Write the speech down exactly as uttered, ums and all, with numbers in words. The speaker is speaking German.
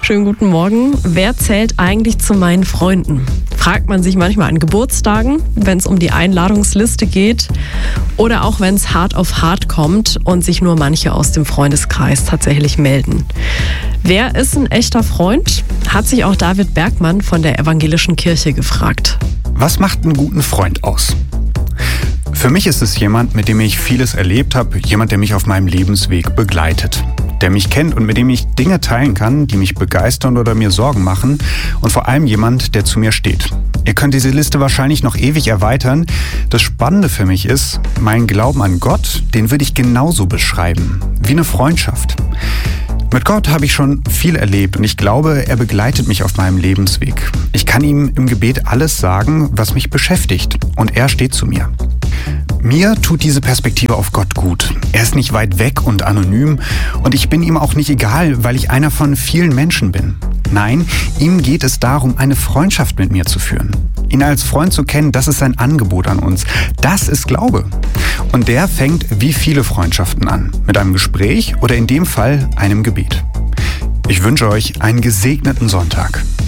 Schönen guten Morgen. Wer zählt eigentlich zu meinen Freunden? Fragt man sich manchmal an Geburtstagen, wenn es um die Einladungsliste geht oder auch wenn es hart auf hart kommt und sich nur manche aus dem Freundeskreis tatsächlich melden. Wer ist ein echter Freund? Hat sich auch David Bergmann von der Evangelischen Kirche gefragt. Was macht einen guten Freund aus? Für mich ist es jemand, mit dem ich vieles erlebt habe, jemand, der mich auf meinem Lebensweg begleitet, der mich kennt und mit dem ich Dinge teilen kann, die mich begeistern oder mir Sorgen machen und vor allem jemand, der zu mir steht. Ihr könnt diese Liste wahrscheinlich noch ewig erweitern. Das Spannende für mich ist, mein Glauben an Gott, den würde ich genauso beschreiben, wie eine Freundschaft. Mit Gott habe ich schon viel erlebt und ich glaube, er begleitet mich auf meinem Lebensweg. Ich kann ihm im Gebet alles sagen, was mich beschäftigt, und er steht zu mir. Mir tut diese Perspektive auf Gott gut. Er ist nicht weit weg und anonym und ich bin ihm auch nicht egal, weil ich einer von vielen Menschen bin. Nein, ihm geht es darum, eine Freundschaft mit mir zu führen. Ihn als Freund zu kennen, das ist sein Angebot an uns. Das ist Glaube. Und der fängt wie viele Freundschaften an. Mit einem Gespräch oder in dem Fall einem Gebet. Ich wünsche euch einen gesegneten Sonntag.